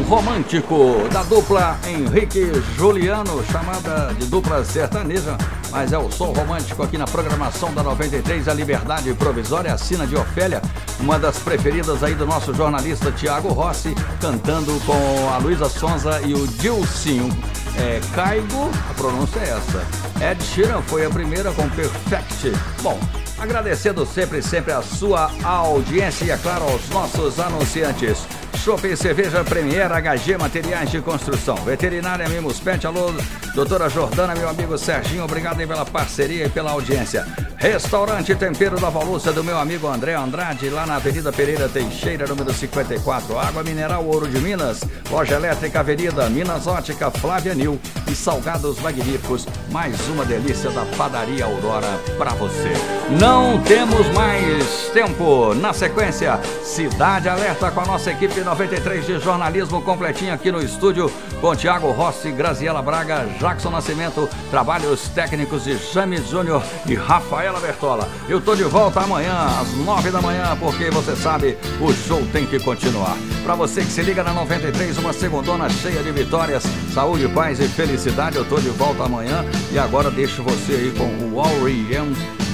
romântico da dupla Henrique e Juliano, chamada de dupla sertaneja, mas é o som romântico aqui na programação da 93, a Liberdade Provisória, assina de Ofélia, uma das preferidas aí do nosso jornalista Tiago Rossi, cantando com a Luísa Sonza e o Dilcinho. Caigo, a pronúncia é essa. Ed Sheeran foi a primeira com Perfect. Bom, agradecendo sempre a sua audiência e, é claro, aos nossos anunciantes. Shopping Cerveja Premier, HG Materiais de Construção, Veterinária Mimos Pet, alô, doutora Jordana, meu amigo Serginho, obrigado aí pela parceria e pela audiência. Restaurante Tempero da Valúcia, do meu amigo André Andrade, lá na Avenida Pereira Teixeira, número 54, Água Mineral Ouro de Minas, Loja Elétrica Avenida Minas Ótica, Flávia Nil e Salgados Magníficos, mais uma delícia da Padaria Aurora para você. Não temos mais tempo, na sequência, Cidade Alerta com a nossa equipe 93 de jornalismo completinho aqui no estúdio, com Tiago Rossi, Graziela Braga, Jackson Nascimento, trabalhos técnicos de James Júnior e Rafaela Bertola. Eu tô de volta amanhã às 9 da manhã, porque você sabe, o show tem que continuar. Para você que se liga na 93, uma segundona cheia de vitórias, saúde, paz e felicidade. Eu tô de volta amanhã e agora deixo você aí com o R.E.M.